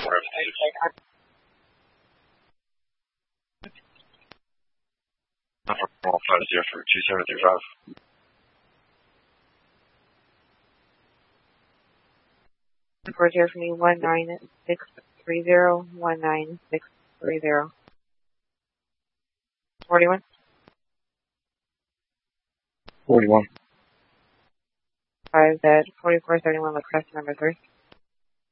All 50 for 2735. Report here for me 19630, 19630. 41. 41. 5 dead, 4431 La Cresta, number 3.